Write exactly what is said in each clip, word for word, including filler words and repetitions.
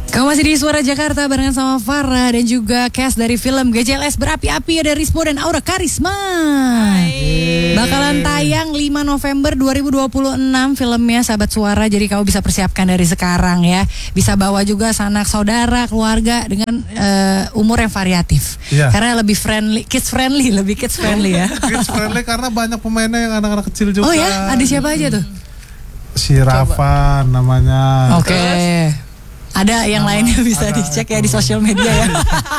Kamu masih di Suara Jakarta barengan sama Farah dan juga cast dari film G J L S Berapi-Api, ada Rispo dan Aura Karisma. Hai. Bakalan tayang lima November dua ribu dua puluh enam filmnya, sahabat Suara. Jadi kamu bisa persiapkan dari sekarang ya. Bisa bawa juga sanak saudara, keluarga dengan uh, umur yang variatif. Ya. Karena lebih friendly, kids friendly, lebih kids friendly ya. Kids friendly karena banyak pemainnya yang anak-anak kecil juga. Oh ya, ada siapa aja tuh? Si Rafa namanya. Oke. Okay. Ada yang Nama, lainnya bisa dicek ya di sosial media ya.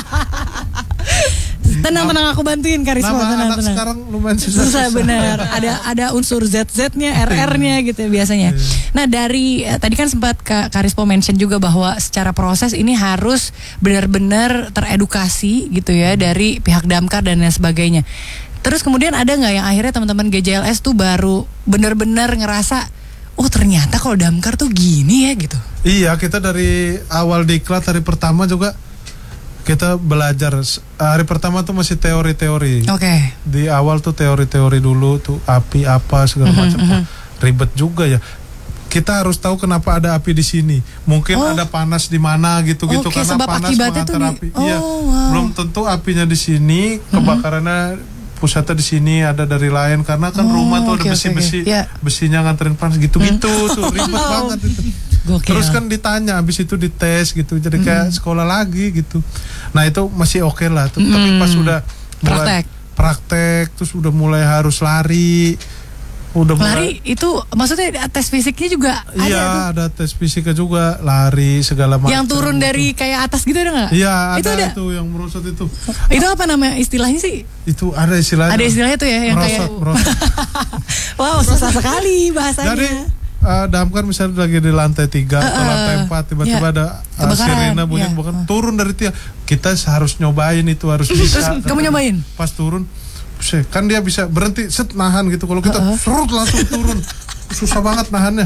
Tenang-tenang aku bantuin Karisma. Nama tenang, anak tenang. sekarang lumayan susah. Susah benar. Ada ada unsur Z Z-nya, R R-nya gitu biasanya. Nah dari eh, tadi kan sempat Kak Karisma mention juga bahwa secara proses ini harus benar-benar teredukasi gitu ya dari pihak Damkar dan lain sebagainya. Terus kemudian ada nggak yang akhirnya teman-teman G J L S tuh baru benar-benar ngerasa, oh ternyata kalau Damkar tuh gini ya gitu. Iya, kita dari awal diklat hari pertama juga kita belajar. Hari pertama tuh masih teori-teori. Oke. Okay. Di awal tuh teori-teori dulu tuh api apa segala macam. Mm-hmm. Ribet juga ya. Kita harus tahu kenapa ada api di sini. Mungkin oh. ada panas di mana gitu-gitu okay, karena panas mengantar api. Oh, iya. Wow. Belum tentu apinya di sini, kebakarannya mm-hmm. pusatnya di sini, ada dari lain karena kan oh, rumah tuh okay, ada besi-besi, okay, okay. yeah. besinya nganterin panas gitu-gitu mm. tuh ribet banget itu. Gokil. Terus kan ditanya, habis itu dites gitu, jadi kayak mm. sekolah lagi gitu. Nah itu masih oke okay lah, tuh. Mm. Tapi pas udah mulai praktek, praktek, terus udah mulai harus lari, udah lari mulai, itu maksudnya tes fisiknya juga ada? Iya ada tes fisiknya juga, lari segala macam. Yang turun gitu. Dari kayak atas gitu ada nggak? Iya ada, itu ada itu yang merosot itu. Itu apa nama istilahnya sih? Itu ada istilahnya. Ada istilahnya tuh ya yang merosot, kayak merosot. Wow susah sekali bahasanya. Jadi Uh, Damkar misalnya lagi di lantai tiga uh, atau lantai empat, tiba-tiba yeah. ada uh, sirena bunyi, yeah. bukan uh. turun dari tiang. Kita harus nyobain itu, harus bisa. Terus kamu nyobain? Pas turun, kan dia bisa berhenti, set nahan gitu. Kalau kita uh-uh. serut langsung turun, susah banget nahannya.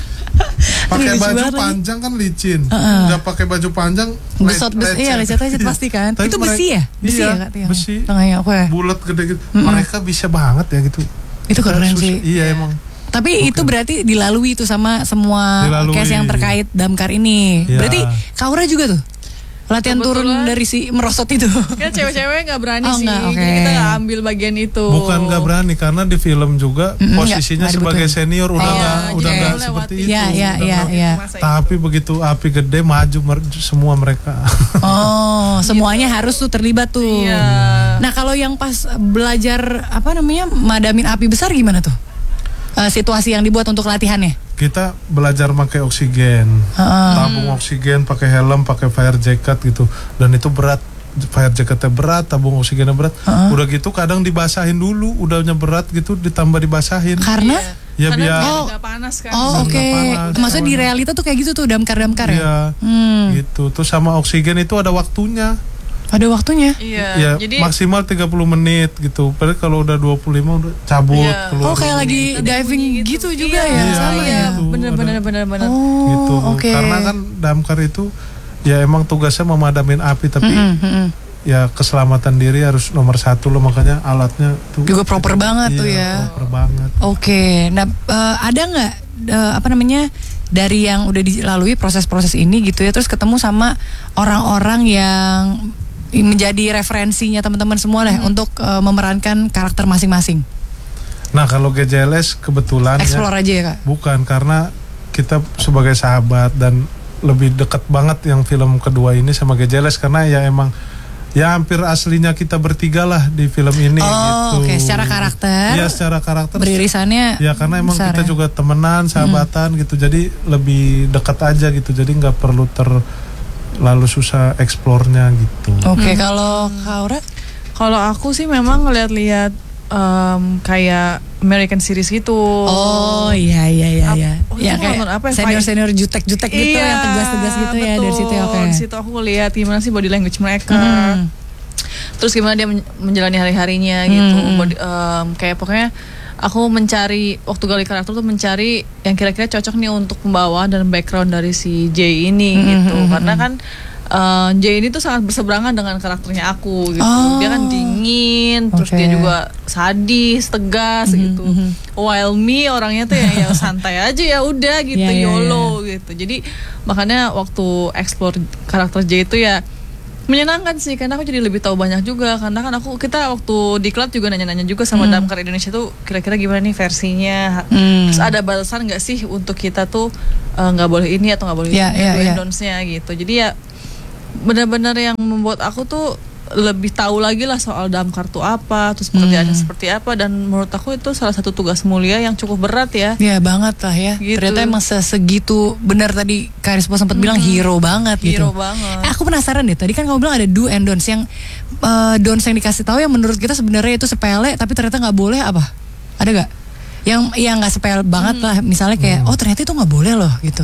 Pakai baju panjang kan licin, uh-uh. udah pakai baju panjang, besot, bes- iya lecet-lecet pasti kan. Itu besi ya? Besi iya, ya Kak? Besi. Tengahnya oke. Bulat gede gitu. Mm-hmm. Mereka bisa banget ya gitu. Itu keren sih. Iya emang. Tapi okay. itu berarti dilalui itu sama semua dilalui. Case yang terkait Damkar ini. Ya. Berarti Kaura juga tuh latihan kebetulan turun dari si merosot itu. Kan cewek-cewek nggak berani oh, sih, enggak, okay. jadi kita nggak ambil bagian itu. Bukan nggak berani karena di film juga mm-hmm. posisinya enggak, sebagai enggak senior udah nggak oh, udah nggak okay. seperti itu. Ya, ya, ya, ya. Tapi itu. Begitu api gede maju mer- semua mereka. Oh, semuanya gitu. Harus tuh terlibat tuh. Iya. Nah kalau yang pas belajar apa namanya madamin api besar gimana tuh? Uh, situasi yang dibuat untuk latihannya? Kita belajar pakai oksigen, uh. tabung oksigen, pakai helm, pakai fire jacket gitu, dan itu berat, fire jacketnya berat, tabung oksigennya berat. Uh. Udah gitu kadang dibasahin dulu, udahnya berat gitu, ditambah dibasahin. Karena? Ya karena biar oh, gak panas kan. Oh oke, okay. Maksudnya di realita tuh kayak gitu tuh damkar-damkar ya? Iya, hmm. gitu. Terus sama oksigen itu ada waktunya. Ada waktunya? Iya. Ya, jadi maksimal tiga puluh menit gitu. Padahal kalau udah dua puluh lima udah cabut iya. keluar. Oh, kayak lagi diving gitu, gitu juga iya, ya? Iya, sama ya. gitu. Bener bener bener bener. Oh, gitu. Okay. Karena kan damkar itu ya emang tugasnya memadamin api, tapi mm-hmm, mm-hmm. ya keselamatan diri harus nomor satu loh, makanya alatnya tuh juga proper banget iya, tuh ya. Proper banget. Oke. Okay. Nah, uh, ada nggak uh, apa namanya dari yang udah dilalui proses-proses ini gitu ya, terus ketemu sama orang-orang yang menjadi referensinya teman-teman semua lah hmm. untuk uh, memerankan karakter masing-masing. Nah kalau G J L S kebetulan explore ya, aja ya Kak? Bukan, karena kita sebagai sahabat dan lebih dekat banget yang film kedua ini sama G J L S, karena ya emang ya hampir aslinya kita bertiga lah di film ini. Oh gitu. Oke, okay. Secara karakter. Iya secara karakter. Beririsannya. Ya karena emang besar, kita ya? juga temenan, sahabatan hmm. gitu, jadi lebih dekat aja gitu, jadi nggak perlu ter lalu susah eksplornya gitu. Oke, okay, hmm. kalau Kaura? Kalau aku sih memang ngeliat-liat um, kayak American series gitu. Oh iya iya iya. iya. Oh, ya kayak apa, senior-senior jutek-jutek gitu, iya, yang tegas-tegas gitu betul. Ya dari situ ya. Okay. Di situ aku lihat gimana sih body language mereka. Hmm. Terus gimana dia menjalani hari-harinya gitu. Hmm. Body, um, kayak pokoknya aku mencari waktu gali karakter tuh mencari yang kira-kira cocok nih untuk pembawa dan background dari si J ini mm-hmm. gitu. Karena kan uh, Jay ini tuh sangat berseberangan dengan karakternya aku gitu. Oh. Dia kan dingin, terus Okay. dia juga sadis, tegas Mhm, gitu. mhm. While me orangnya tuh yang, yang santai aja ya udah gitu, Yeah, yeah, YOLO gitu. Jadi makanya waktu explore karakter Jay itu ya menyenangkan sih, karena aku jadi lebih tahu banyak juga. Karena kan aku kita waktu di klub juga nanya-nanya juga sama Hmm. Damkar Indonesia tuh kira-kira gimana nih versinya. Hmm. Terus ada batasan nggak sih untuk kita tuh nggak uh, boleh ini atau nggak boleh Ya, ini, ya, do ya. and don'ts-nya gitu. Jadi ya benar-benar yang membuat aku tuh lebih tahu lagi lah soal Damkar tuh apa, terus pekerjaannya Hmm. seperti apa, dan menurut aku itu salah satu tugas mulia yang cukup berat ya. Ya banget lah ya. Gitu. Ternyata emang segitu, benar tadi Karisma sempat bilang hero banget gitu. Hero banget. Eh, aku penasaran deh, tadi kan kamu bilang ada do and don'ts yang uh, don'ts yang dikasih tahu yang menurut kita sebenarnya itu sepele tapi ternyata nggak boleh apa? Ada nggak? Yang yang nggak sepele banget lah, misalnya kayak oh ternyata itu nggak boleh loh gitu.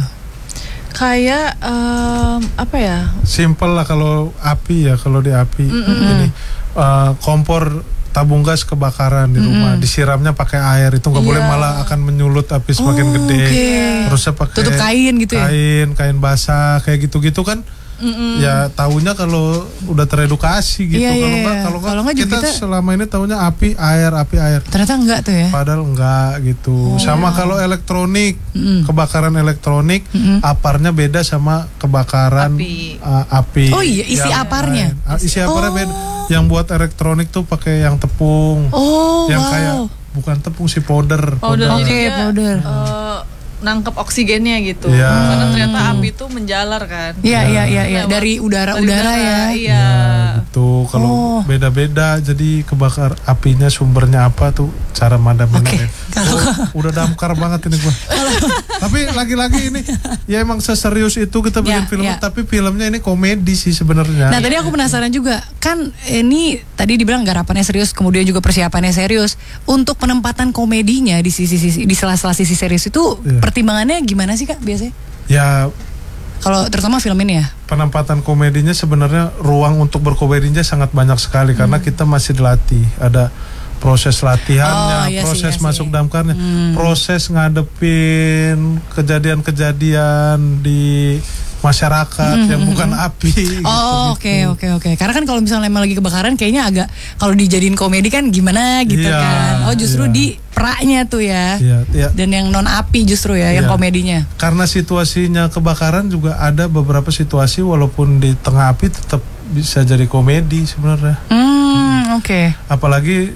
Kayak um, apa ya? Simple lah kalau api ya, kalau di api ini uh, kompor tabung gas kebakaran di rumah, disiramnya pakai air itu nggak Iya. boleh, malah akan menyulut api semakin Oh, gede. okay. Terusnya pakai Tutup kain gitu ya? Kain, kain basah kayak gitu-gitu kan. Mm-mm. Ya tahunya kalau udah teredukasi gitu. Iya, Kalau iya, enggak iya. kalau Kalau enggak enggak kita, juga kita- selama ini tahunya api air api air. Ternyata enggak tuh ya. Padahal enggak gitu. Sama kalau elektronik, Mm-mm. kebakaran elektronik, Mm-mm. aparnya beda sama kebakaran Api. uh, api. Oh iya, isi Yang aparnya? lain. Ah, isi aparnya Oh. beda. Yang buat elektronik tuh pakai yang tepung. Oh yang wow. kayak bukan tepung sih, powder. Powder, Oke, jadi dia, powder. uh, nangkep oksigennya gitu. Iya. Karena ternyata api itu menjalar kan. Iya iya iya iya Lewat- dari dari udara-udara ya. Iya. Gitu. Kalau Oh. beda-beda, jadi kebakar apinya sumbernya apa tuh, cara madaminnya. Oke. Oh, udah damkar banget ini gua. Tapi lagi-lagi ini ya emang seserius itu kita bikin Ya, film, ya. tapi filmnya ini komedi sih sebenarnya. Nah tadi aku penasaran juga, kan ini tadi dibilang garapannya serius, kemudian juga persiapannya serius. Untuk penempatan komedinya di sisi-sisi di sela-sela sisi serius itu Iya. pertimbangannya gimana sih Kak biasanya? Ya Kalau terutama film ini ya. penempatan komedinya sebenarnya ruang untuk berkomedinya sangat banyak sekali karena kita masih dilatih. Ada proses latihannya, Oh, iya sih, proses iya masuk sih. damkarnya, Hmm. proses ngadepin kejadian-kejadian di masyarakat yang bukan api. Hmm. Oh oke gitu-gitu. oke oke. Karena kan kalau misalnya emang lagi kebakaran kayaknya agak kalau dijadiin komedi kan gimana gitu Iya, kan. Oh justru iya. di peraknya tuh ya. Iya, iya. Dan yang non api justru ya yang Iya. komedinya. Karena situasinya kebakaran juga ada beberapa situasi walaupun di tengah api tetap bisa jadi komedi sebenarnya. Hmm oke. Apalagi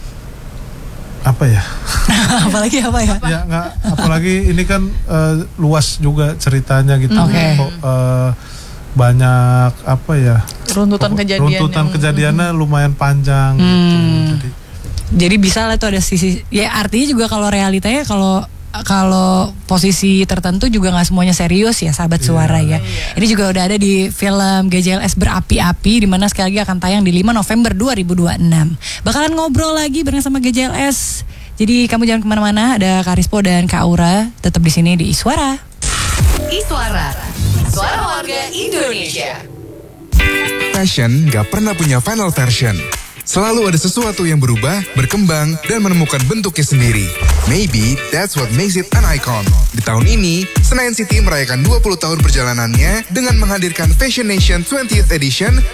apa ya? Apalagi apa ya? Ya nggak, apalagi ini kan eh, luas juga ceritanya gitu. Oke. Kok, eh, banyak apa ya? Runtutan kejadian. Runtutan yang- kejadiannya lumayan panjang gitu. Hmm. Jadi Jadi bisa lah tuh ada sisi ya artinya juga kalau realitanya kalau kalau posisi tertentu juga nggak semuanya serius ya sahabat suara ya. Ini juga udah ada di film G J L S Berapi-Api di mana sekali lagi akan tayang di lima November dua ribu dua puluh enam. Bakalan ngobrol lagi bareng sama G J L S. Jadi kamu jangan kemana-mana, ada Karispo dan Kak Aura tetap di sini di Iswara. Iswara, suara warga Indonesia. Fashion gak pernah punya final version. Selalu ada sesuatu yang berubah, berkembang, dan menemukan bentuknya sendiri. Maybe that's what makes it an icon. Di tahun ini, Senayan City merayakan dua puluh tahun perjalanannya dengan menghadirkan Fashion Nation twentieth Edition